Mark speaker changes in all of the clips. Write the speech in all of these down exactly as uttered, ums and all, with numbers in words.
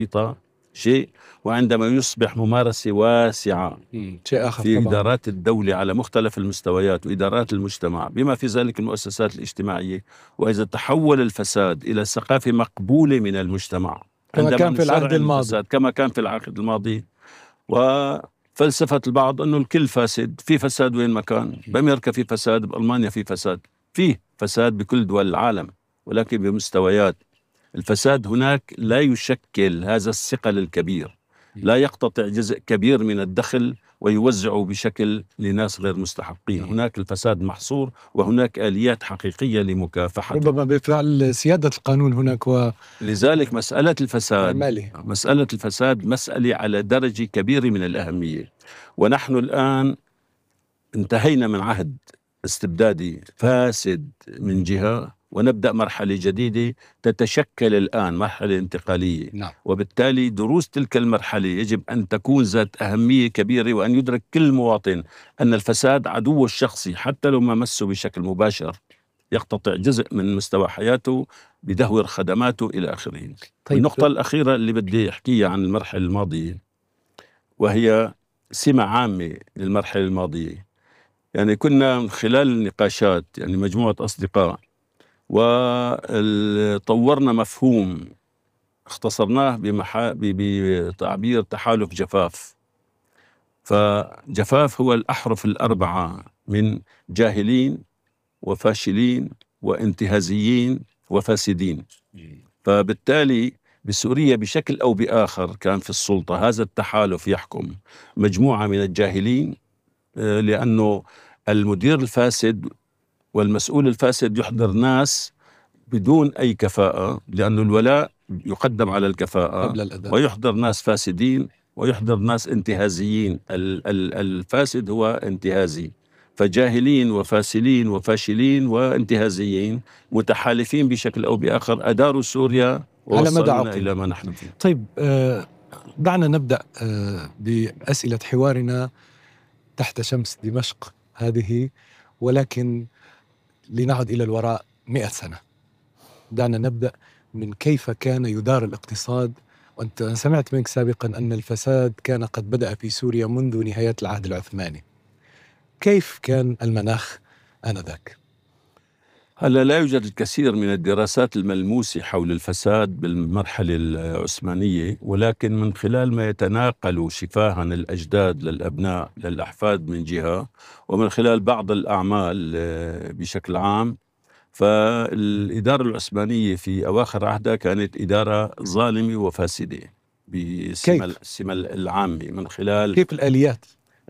Speaker 1: شيء، وعندما يصبح ممارسة واسعة
Speaker 2: شيء آخر
Speaker 1: في
Speaker 2: طبعا.
Speaker 1: إدارات الدولة على مختلف المستويات وإدارات المجتمع بما في ذلك المؤسسات الاجتماعية، وإذا تحول الفساد إلى ثقافة مقبولة من المجتمع
Speaker 2: كما
Speaker 1: عندما
Speaker 2: كان في العهد
Speaker 1: نشرع
Speaker 2: الماضي
Speaker 1: الفساد كما كان في العهد الماضي. وفلسفة البعض أنه الكل فاسد، في فساد وين ما كان، بأمريكا في فساد، بألمانيا في فساد، فيه فساد بكل دول العالم ولكن بمستويات. الفساد هناك لا يشكل هذا الثقل الكبير، لا يقتطع جزء كبير من الدخل ويوزعه بشكل لناس غير مستحقين. هناك الفساد محصور وهناك آليات حقيقية لمكافحته،
Speaker 2: ربما بفعل سيادة القانون هناك. و
Speaker 1: لذلك مسألة الفساد
Speaker 2: المالي.
Speaker 1: مسألة الفساد مسألة على درجة كبيرة من الأهمية. ونحن الآن انتهينا من عهد استبدادي فاسد من جهة، ونبدأ مرحلة جديدة تتشكل الآن، مرحلة انتقالية.
Speaker 2: نعم.
Speaker 1: وبالتالي دروس تلك المرحلة يجب أن تكون ذات أهمية كبيرة، وأن يدرك كل مواطن أن الفساد عدوه الشخصي حتى لو ما مسه بشكل مباشر، يقتطع جزء من مستوى حياته، بدهور خدماته إلى آخره.
Speaker 2: طيب.
Speaker 1: النقطة الأخيرة اللي بدي أحكيها عن المرحلة الماضية، وهي سمة عامة للمرحلة الماضية. يعني كنا من خلال النقاشات، يعني مجموعة أصدقاء، وطورنا مفهوم اختصرناه بمحا... بتعبير تحالف جفاف. فجفاف هو الأحرف الأربعة من جاهلين وفاشلين وانتهازيين وفاسدين. فبالتالي بسوريا بشكل أو بآخر كان في السلطة هذا التحالف يحكم مجموعة من الجاهلين، لأنه المدير الفاسد والمسؤول الفاسد يحضر ناس بدون أي كفاءة، لأنه الولاء يقدم على الكفاءة
Speaker 2: قبل الأداء.
Speaker 1: ويحضر ناس فاسدين ويحضر ناس انتهازيين. الفاسد هو انتهازي، فجاهلين وفاسلين وفاشلين وانتهازيين متحالفين بشكل أو بآخر أداروا سوريا ووصلونا إلى ما نحن فيه.
Speaker 2: طيب، آه دعنا نبدأ آه بأسئلة حوارنا تحت شمس دمشق هذه، ولكن لنعد إلى الوراء مئة سنة. دعنا نبدأ من كيف كان يدار الاقتصاد. وأنت سمعت منك سابقا أن الفساد كان قد بدأ في سوريا منذ نهاية العهد العثماني. كيف كان المناخ آنذاك؟
Speaker 1: هلا لا يوجد الكثير من الدراسات الملموسة حول الفساد بالمرحلة العثمانية، ولكن من خلال ما يتناقل شفاها الأجداد للأبناء للأحفاد من جهة، ومن خلال بعض الأعمال بشكل عام، فالإدارة العثمانية في أواخر عهدها كانت إدارة ظالمة وفاسدة بالسمة العامة. من خلال
Speaker 2: كيف الآليات؟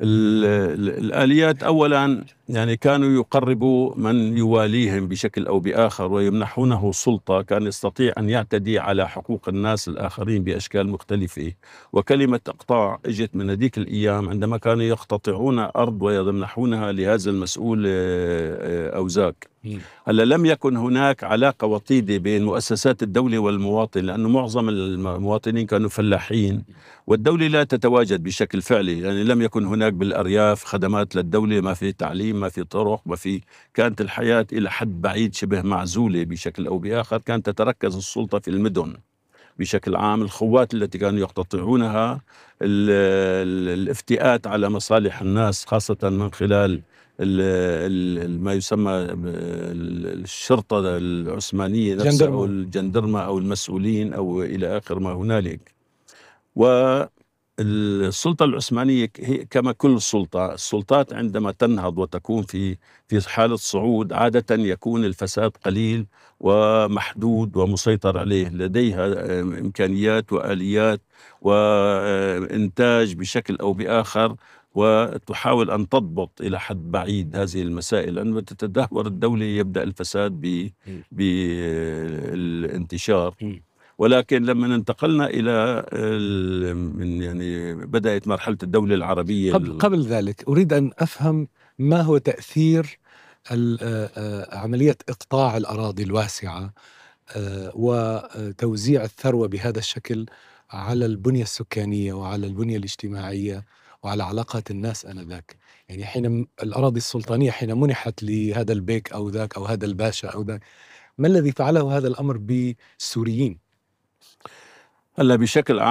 Speaker 1: الآليات أولا يعني كانوا يقربوا من يواليهم بشكل أو بآخر ويمنحونه سلطة، كان يستطيع أن يعتدي على حقوق الناس الآخرين بأشكال مختلفة. وكلمة إقطاع اجت من هذيك الأيام عندما كانوا يقتطعون أرض ويمنحونها لهذا المسؤول أوزاك. هلا لم يكن هناك علاقة وطيدة بين مؤسسات الدولة والمواطن، لأنه معظم المواطنين كانوا فلاحين والدولة لا تتواجد بشكل فعلي. يعني لم يكن هناك بالأرياف خدمات للدولة، ما في تعليم، ما في طرق، ما في، كانت الحياة إلى حد بعيد شبه معزولة بشكل أو بآخر. كانت تتركز السلطة في المدن بشكل عام. الخوات التي كانوا يقتطعونها، الافتئات على مصالح الناس خاصة من خلال ما يسمى الشرطة العثمانية نفسها أو الجندرمة أو المسؤولين أو إلى آخر ما هنالك. والسلطة العثمانية هي كما كل سلطة، السلطات عندما تنهض وتكون في في حالة صعود عادة يكون الفساد قليل ومحدود ومسيطر عليه، لديها إمكانيات وآليات وإنتاج بشكل أو بآخر، وتحاول أن تضبط إلى حد بعيد هذه المسائل. عندما تتدهور الدولة يبدأ الفساد بالانتشار. ولكن لما انتقلنا إلى من يعني بدأت مرحلة الدولة العربية
Speaker 2: قبل, قبل ذلك أريد أن أفهم ما هو تأثير عملية إقطاع الأراضي الواسعة وتوزيع الثروة بهذا الشكل على البنية السكانية وعلى البنية الاجتماعية وعلى علاقات الناس آنذاك. يعني حين الأراضي السلطانية حين منحت لهذا البيك أو ذاك أو هذا الباشا أو ذاك، ما الذي فعله هذا الأمر بالسوريين؟
Speaker 1: هلا بشكل